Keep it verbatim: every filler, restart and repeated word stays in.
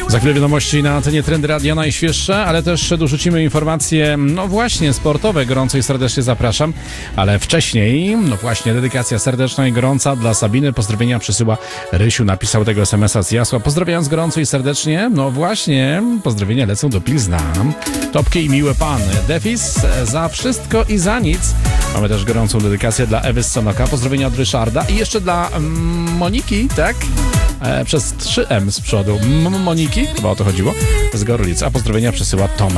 Za chwilę wiadomości na antenie Trendy Radia najświeższe, ale też dorzucimy informacje, no właśnie, sportowe. Gorąco i serdecznie zapraszam. Ale wcześniej, no właśnie, dedykacja serdeczna i gorąca dla Sabiny. Pozdrowienia przysyła Rysiu, napisał tego es em es a z Jasła. Pozdrawiając gorąco i serdecznie, no właśnie, pozdrowienia lecą do Pilzna. Topkie i miłe pany. Defis za wszystko i za nic. Mamy też gorącą dedykację dla Ewy z Sanoka. Pozdrowienia od Ryszarda i jeszcze dla mm, Moniki, tak? E, przez trzy em z przodu. M- Moniki, chyba o to chodziło, z Gorlic. A pozdrowienia przesyła Tomek.